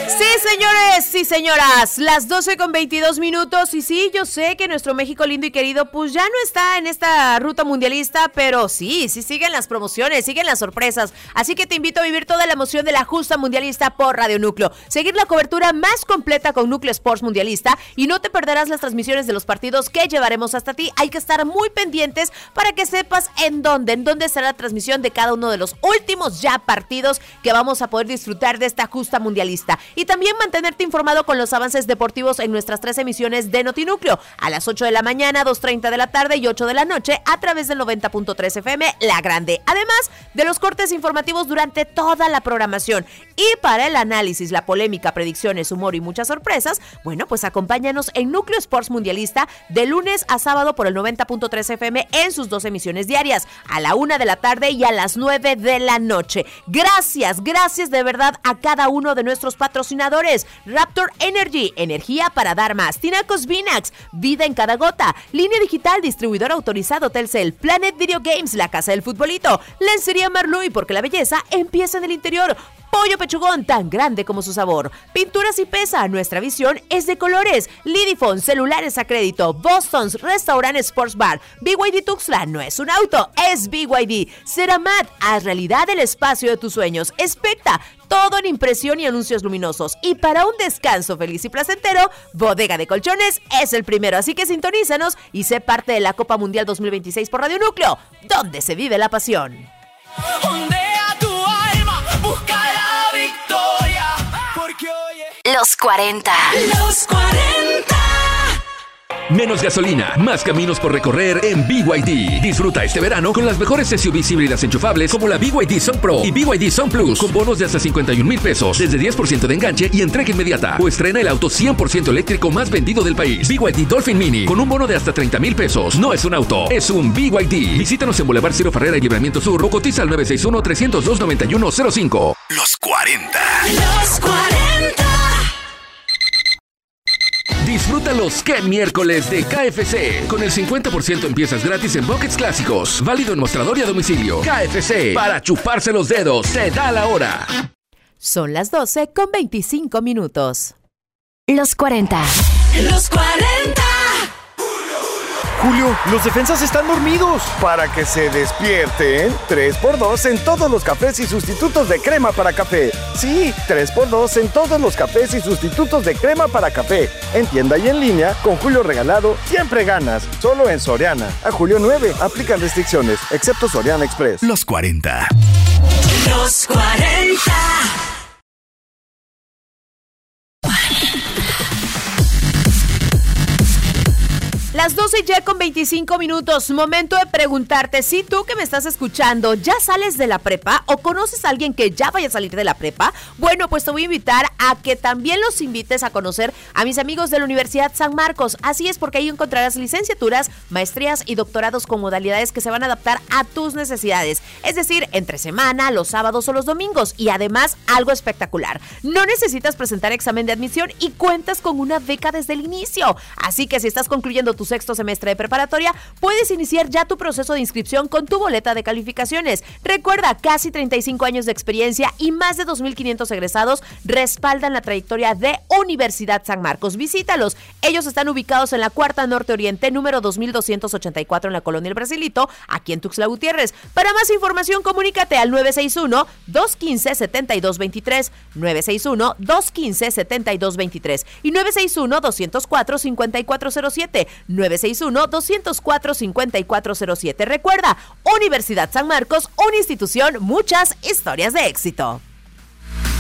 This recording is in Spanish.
Sí, señores, sí, señoras, las 12:22. Y sí, yo sé que nuestro México lindo y querido pues ya no está en esta ruta mundialista, pero sí siguen las promociones, siguen las sorpresas. Así que te invito a vivir toda la emoción de la justa mundialista por Radio Núcleo. Seguir la cobertura más completa con Núcleo Sports Mundialista y no te perderás las transmisiones de los partidos que llevaremos hasta ti. Hay que estar muy pendientes para que sepas en dónde será la transmisión de cada uno de los últimos ya partidos que vamos a poder disfrutar de esta justa mundialista. Y también mantenerte informado con los avances deportivos en nuestras 3 emisiones de Notinúcleo, a las 8 de la mañana, 2:30 de la tarde y 8 de la noche, a través del 90.3 FM La Grande. Además de los cortes informativos durante toda la programación. Y para el análisis, la polémica, predicciones, humor y muchas sorpresas, bueno, pues acompáñanos en Núcleo Sports Mundialista de lunes a sábado por el 90.3 FM en sus 2 emisiones diarias, a la 1 de la tarde y a las 9 de la noche. Gracias de verdad a cada uno de nuestros patrocinadores. Raptor Energy, energía para dar más. Tinacos Vinax, vida en cada gota. Línea Digital, distribuidor autorizado Telcel. Planet Video Games, la casa del futbolito. Lencería Marluy, porque la belleza empieza en el interior. Pollo Pechugón, tan grande como su sabor. Pinturas y Pesa, nuestra visión es de colores. Lidifone, celulares a crédito. Boston's, restaurante Sports Bar. BYD Tuxtla, no es un auto, es BYD. Ceramat, haz realidad el espacio de tus sueños. Expecta, todo en impresión y anuncios luminosos. Y para un descanso feliz y placentero, Bodega de Colchones es el primero. Así que sintonízanos y sé parte de la Copa Mundial 2026 por Radio Núcleo, donde se vive la pasión. Los 40. Los 40. Menos gasolina, más caminos por recorrer en BYD. Disfruta este verano con las mejores SUVs híbridas enchufables como la BYD Sun Pro y BYD Sun Plus con bonos de hasta 51,000 pesos, desde 10% de enganche y entrega inmediata. O estrena el auto 100% eléctrico más vendido del país, BYD Dolphin Mini, con un bono de hasta 30,000 pesos. No es un auto, es un BYD. Visítanos en Boulevard Ciro Ferrera y Libramiento Sur o cotiza al 961-302-9105. Los 40. Los 40. Disfruta los ¡Qué miércoles! De KFC. Con el 50% en piezas gratis en buckets clásicos. Válido en mostrador y a domicilio. KFC. Para chuparse los dedos. Se da la hora. Son las 12:25. Los 40. Los 40. Julio, los defensas están dormidos. Para que se despierten, 3x2 en todos los cafés y sustitutos de crema para café. Sí, 3x2 en todos los cafés y sustitutos de crema para café. En tienda y en línea, con Julio regalado, siempre ganas. Solo en Soriana. A julio 9, aplican restricciones, excepto Soriana Express. Los 40. Los 40. Las 12:25. Momento de preguntarte si tú que me estás escuchando ya sales de la prepa o conoces a alguien que ya vaya a salir de la prepa. Bueno, pues te voy a invitar a que también los invites a conocer a mis amigos de la Universidad San Marcos. Así es, porque ahí encontrarás licenciaturas, maestrías y doctorados con modalidades que se van a adaptar a tus necesidades. Es decir, entre semana, los sábados o los domingos. Y además, algo espectacular. No necesitas presentar examen de admisión y cuentas con una beca desde el inicio. Así que si estás concluyendo tu sexto semestre de preparatoria, puedes iniciar ya tu proceso de inscripción con tu boleta de calificaciones. Recuerda, casi 35 años de experiencia y más de 2,500 egresados respaldan la trayectoria de Universidad San Marcos. Visítalos. Ellos están ubicados en la Cuarta Norte Oriente, número 2284 en la Colonia El Brasilito, aquí en Tuxtla Gutiérrez. Para más información, comunícate al 961-215-7223, 961-215-7223 y 961-204-5407, 961-204-5407. Recuerda, Universidad San Marcos, una institución, muchas historias de éxito.